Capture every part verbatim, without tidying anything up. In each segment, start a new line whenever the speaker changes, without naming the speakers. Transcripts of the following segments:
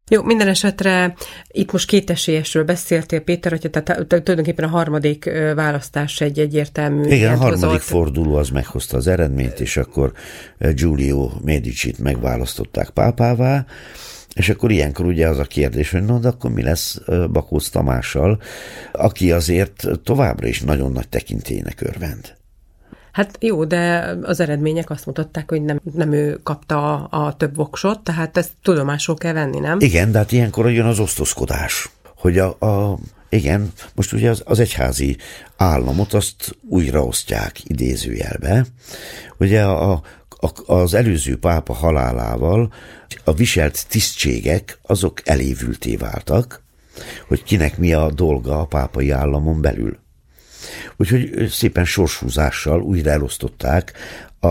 Jó, minden esetre itt most két esélyesről beszéltél, Péter, hogy tehát tulajdonképpen a harmadik választás egy egyértelmű...
Igen, a harmadik hozott. forduló az meghozta az eredményt, és akkor Giulio Medicit megválasztották pápává, és akkor ilyenkor ugye az a kérdés, hogy no, de akkor mi lesz Bakócz Tamással, aki azért továbbra is nagyon nagy tekintélynek örvend.
Hát jó, de az eredmények azt mutatták, hogy nem, nem ő kapta a, a több voksot, tehát ezt tudomásul kell venni, nem?
Igen, de hát ilyenkor jön az osztozkodás, hogy a, a igen, most ugye az, az egyházi államot azt újraosztják idézőjelbe. Ugye a, a, az előző pápa halálával a viselt tisztségek azok elévülté váltak, hogy kinek mi a dolga a pápai államon belül. Úgyhogy szépen sorshúzással újra elosztották a,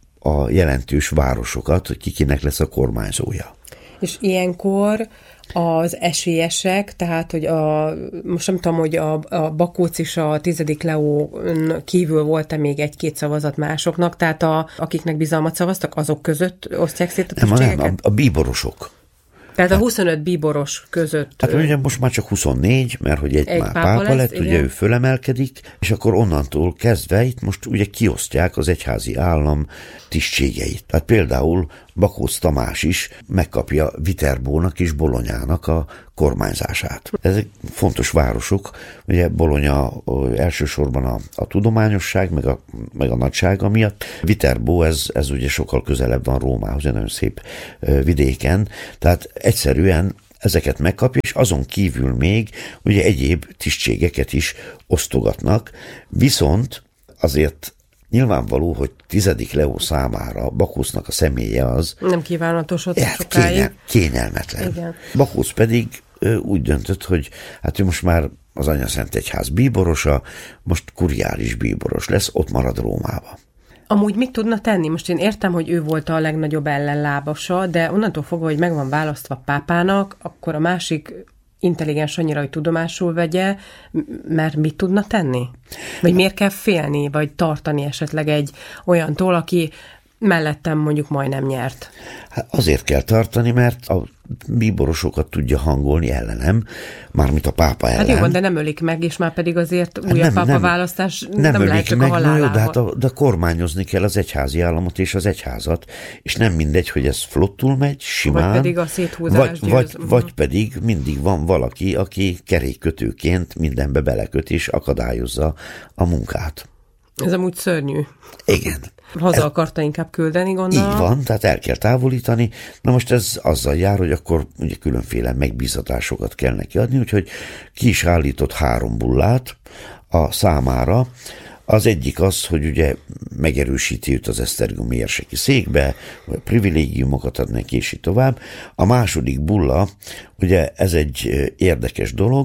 a jelentős városokat, hogy kikinek lesz a kormányzója.
És ilyenkor az esélyesek, tehát, hogy a, most nem tudom, hogy a, a Bakóc és a tizedik León kívül volt-e még egy-két szavazat másoknak, tehát a, akiknek bizalmat szavaztak, azok között osztják szét a tisztségeket?
Nem, nem, a, a bíborosok.
Tehát a huszonöt bíboros között...
Hát ugye most már csak huszonnégy, mert hogy egy, egy már pápa, pápa lesz, lett, igen. Ugye ő fölemelkedik, és akkor onnantól kezdve itt most ugye kiosztják az egyházi állam tisztségeit. Tehát például Bakócz Tamás is megkapja Viterbónak és Bolonyának a kormányzását. Ezek fontos városok, ugye Bologna elsősorban a, a tudományosság, meg a, meg a nagysága miatt. Viterbó, ez, ez ugye sokkal közelebb van Rómához, egy nagyon szép vidéken, tehát egyszerűen ezeket megkapja, és azon kívül még ugye egyéb tisztségeket is osztogatnak, viszont azért nyilvánvaló, hogy tizedik Leó számára Bakócznak a személye az...
Nem kívánatos ott sokáig.
Kényel, kényelmetlen. Igen. Bakócz pedig úgy döntött, hogy hát ő most már az Anyaszentegyház bíborosa, most kuriális bíboros lesz, ott marad Rómába.
Amúgy mit tudna tenni? Most én értem, hogy ő volt a legnagyobb ellenlábasa, de onnantól fogva, hogy meg van választva pápának, akkor a másik intelligens annyira, hogy tudomásul vegye, mert mit tudna tenni? Vagy miért kell félni, vagy tartani esetleg egy olyantól, aki mellettem mondjuk majdnem nyert?
Hát azért kell tartani, mert a bíborosokat tudja hangolni ellenem, mármint a pápa ellen.
Hát jó, de nem ölik meg, és már pedig azért újabb pápa választás nem, nem lehet csak
meg,
a halálával.
Jó, de, hát a, de kormányozni kell az egyházi államot és az egyházat, és nem mindegy, hogy ez flottul megy, simán.
Vagy pedig a széthúzás
vagy, vagy, vagy pedig mindig van valaki, aki kerékkötőként mindenbe beleköt és akadályozza a munkát.
Ez amúgy szörnyű.
Igen.
Haza ez, akarta inkább küldeni, gondolom.
Így van, tehát el kell távolítani. Na most ez azzal jár, hogy akkor ugye különféle megbízatásokat kell neki adni, úgyhogy ki is állított három bullát a számára. Az egyik az, hogy ugye megerősíti őt az esztergomi érseki székbe, vagy privilégiumokat ad neki, és így tovább. A második bulla, ugye ez egy érdekes dolog,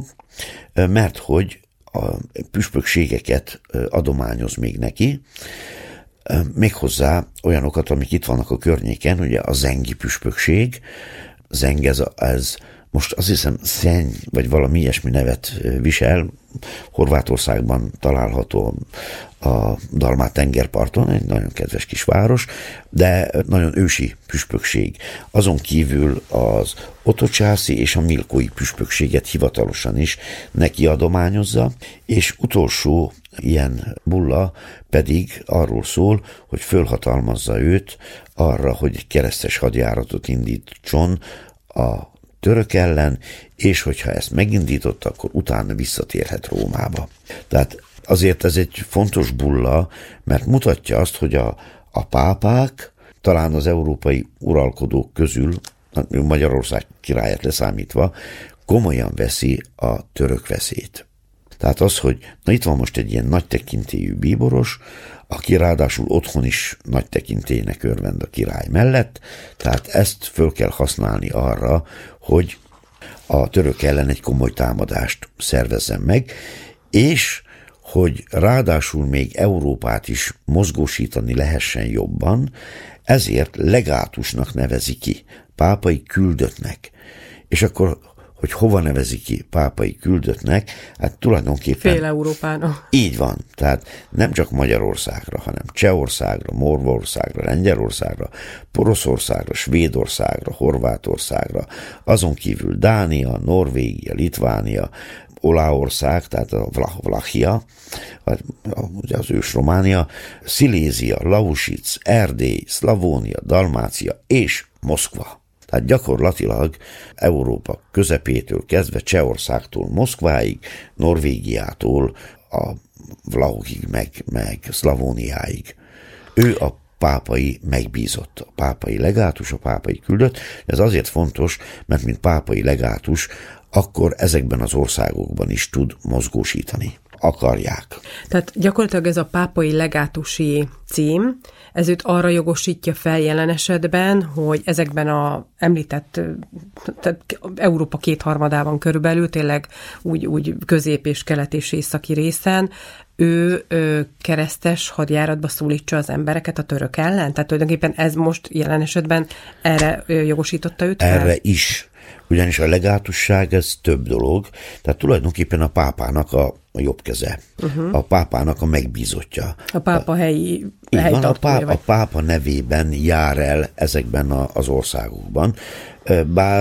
mert hogy a püspökségeket adományoz még neki, méghozzá olyanokat, amik itt vannak a környéken, ugye a zengi püspökség. Zeng ez, ez most azt hiszem Szenny, vagy valami ilyesmi nevet visel, Horvátországban található a Dalmát tengerparton, egy nagyon kedves kis város, de nagyon ősi püspökség. Azon kívül az otocsászi és a milkói püspökséget hivatalosan is neki adományozza, és utolsó ilyen bulla pedig arról szól, hogy fölhatalmazza őt arra, hogy keresztes hadjáratot indítson a török ellen, és hogyha ezt megindította, akkor utána visszatérhet Rómába. Tehát azért ez egy fontos bulla, mert mutatja azt, hogy a, a pápák talán az európai uralkodók közül, Magyarország királyát leszámítva, komolyan veszi a török veszélyt. Tehát az, hogy na itt van most egy ilyen nagy tekintélyű bíboros, aki ráadásul otthon is nagy tekintélynek örvend a király mellett, tehát ezt föl kell használni arra, hogy a török ellen egy komoly támadást szervezzen meg, és hogy ráadásul még Európát is mozgósítani lehessen jobban, ezért legátusnak nevezi ki, pápai küldöttnek. És akkor, hogy hova nevezi ki pápai küldöttnek, hát tulajdonképpen...
Fél Európának.
Így van. Tehát nem csak Magyarországra, hanem Csehországra, Morvaországra, Lengyelországra, Poroszországra, Svédországra, Horvátországra, azon kívül Dánia, Norvégia, Litvánia, Olaszország, tehát a Vlachia, ugye az ős Románia, Szilézia, Lausitz, Erdély, Szlavónia, Dalmácia és Moszkva. Tehát gyakorlatilag Európa közepétől kezdve Csehországtól Moszkváig, Norvégiától a Vlachokig, meg, meg Szlavóniáig. Ő a pápai megbízott, a pápai legátus, a pápai küldött. Ez azért fontos, mert mint pápai legátus, akkor ezekben az országokban is tud mozgósítani. Akarják.
Tehát gyakorlatilag ez a pápai legátusi cím, ez őt arra jogosítja fel jelen esetben, hogy ezekben a említett, tehát Európa kétharmadában körülbelül, tényleg úgy, úgy közép és kelet és északi részen, ő, ő keresztes hadjáratba szólítsa az embereket a török ellen? Tehát tulajdonképpen ez most jelen esetben erre jogosította őt fel?
Erre is. Ugyanis a legátusság ez több dolog, tehát tulajdonképpen a pápának a, a jobb keze, uh-huh. a pápának a megbízottja.
A pápa helyi
van, a, pá, a pápa nevében jár el ezekben a, az országokban, bár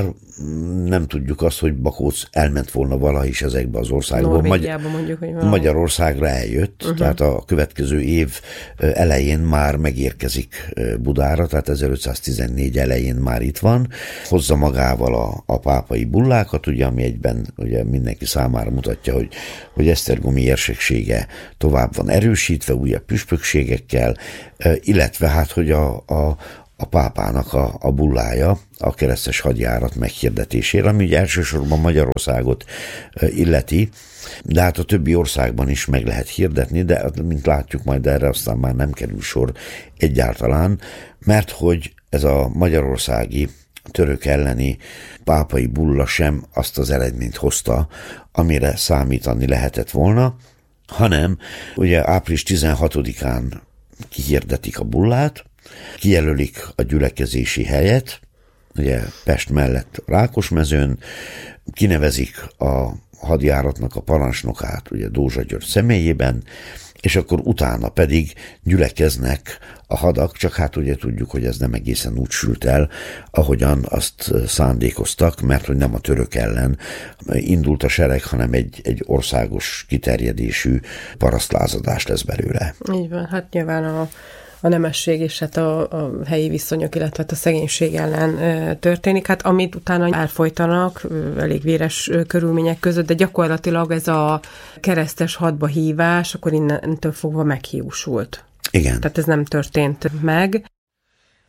nem tudjuk azt, hogy Bakóc elment volna valaha is ezekbe az országokba.
Norvégiában mondjuk, hogy valahogy.
Magyarországra eljött, uh-huh. tehát a következő év elején már megérkezik Budára, tehát ezerötszáztizennégy elején már itt van, hozza magával a, a pápai bullákat, ugye, ami egyben ugye mindenki számára mutatja, hogy, hogy esztergomi érseksége tovább van erősítve, újabb püspökségekkel, illetve hát, hogy a, a a pápának a, a bullája a keresztes hadjárat meghirdetésére, ami ugye elsősorban Magyarországot illeti, de hát a többi országban is meg lehet hirdetni, de mint látjuk, majd erre aztán már nem kerül sor egyáltalán, mert hogy ez a magyarországi török elleni pápai bulla sem azt az eredményt hozta, amire számítani lehetett volna, hanem ugye április tizenhatodikán kihirdetik a bullát, kijelölik a gyülekezési helyet, ugye Pest mellett Rákosmezőn, kinevezik a hadjáratnak a parancsnokát, ugye Dózsa György személyében, és akkor utána pedig gyülekeznek a hadak, csak hát ugye tudjuk, hogy ez nem egészen úgy sült el, ahogyan azt szándékoztak, mert hogy nem a török ellen indult a sereg, hanem egy, egy országos kiterjedésű parasztlázadás lesz belőle.
Így van, hát nyilván a a nemesség és hát a, a helyi viszonyok, illetve a szegénység ellen e, történik, hát amit utána elfolytanak e, elég véres e, körülmények között, de gyakorlatilag ez a keresztes hadba hívás, akkor innentől fogva meghiúsult.
Igen.
Tehát ez nem történt meg.